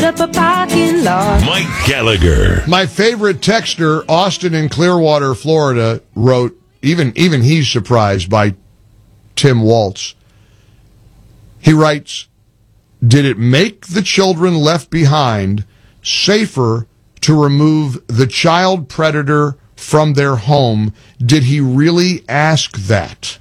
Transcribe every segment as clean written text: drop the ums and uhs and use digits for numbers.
up a parking lot. Mike Gallagher. My favorite texter, Austin in Clearwater, Florida, wrote, even he's surprised by Tim Waltz. He writes, did it make the children left behind safer to remove the child predator from their home? Did he really ask that?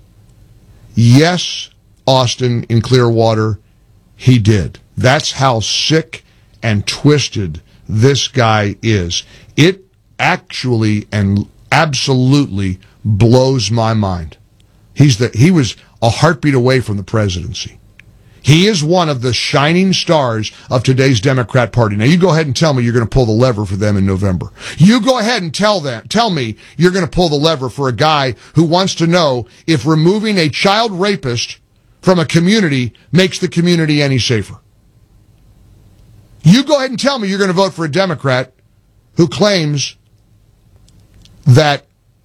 Yes, Austin in Clearwater, he did. That's how sick and twisted this guy is. It actually and absolutely blows my mind. He was a heartbeat away from the presidency. He is one of the shining stars of today's Democrat Party. Now, you go ahead and tell me you're going to pull the lever for them in November. You go ahead and tell me you're going to pull the lever for a guy who wants to know if removing a child rapist from a community makes the community any safer. You go ahead and tell me you're going to vote for a Democrat who claims that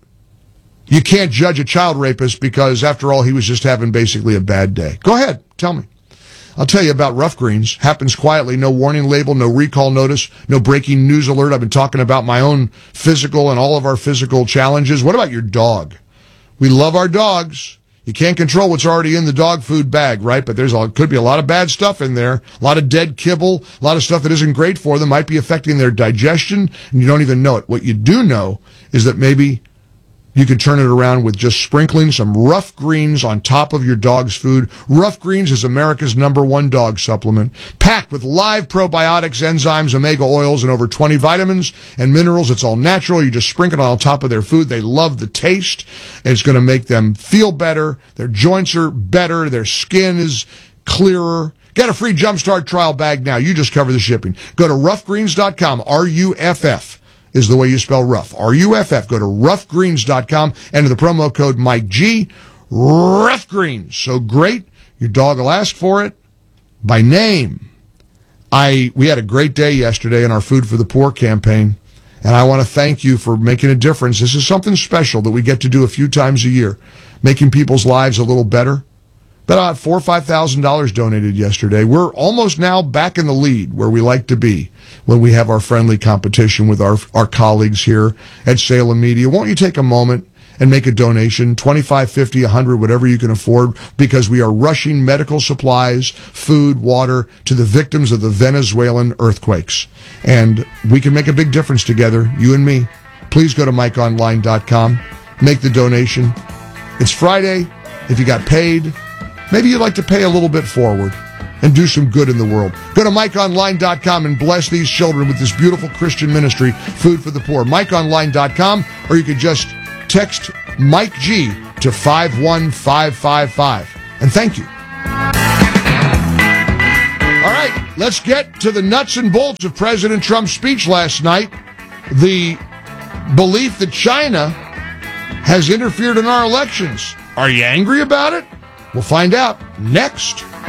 you can't judge a child rapist because, after all, he was just having basically a bad day. Go ahead, tell me. I'll tell you about Rough Greens. Happens quietly, no warning label, no recall notice, no breaking news alert. I've been talking about my own physical and all of our physical challenges. What about your dog? We love our dogs. You can't control what's already in the dog food bag, right? But could be a lot of bad stuff in there, a lot of dead kibble, a lot of stuff that isn't great for them, might be affecting their digestion, and you don't even know it. What you do know is that maybe you could turn it around with just sprinkling some Rough Greens on top of your dog's food. Rough Greens is America's #1 dog supplement, packed with live probiotics, enzymes, omega oils, and over 20 vitamins and minerals. It's all natural. You just sprinkle it on top of their food. They love the taste. It's going to make them feel better. Their joints are better. Their skin is clearer. Get a free Jumpstart trial bag now. You just cover the shipping. Go to roughgreens.com, RUFF. is the way you spell rough. RUFF. Go to roughgreens.com. Enter the promo code Mike G. Rough Greens. So great. Your dog will ask for it by name. We had a great day yesterday in our Food for the Poor campaign, and I want to thank you for making a difference. This is something special that we get to do a few times a year, making people's lives a little better. About $4,000 or $5,000 donated yesterday. We're almost now back in the lead where we like to be when we have our friendly competition with our colleagues here at Salem Media. Won't you take a moment and make a donation, $25, $50, $100, whatever you can afford, because we are rushing medical supplies, food, water to the victims of the Venezuelan earthquakes. And we can make a big difference together, you and me. Please go to MikeOnline.com, make the donation. It's Friday. If you got paid, maybe you'd like to pay a little bit forward and do some good in the world. Go to MikeOnline.com and bless these children with this beautiful Christian ministry, Food for the Poor. MikeOnline.com, or you could just text Mike G to 51555. And thank you. All right, let's get to the nuts and bolts of President Trump's speech last night. The belief that China has interfered in our elections. Are you angry about it? We'll find out next.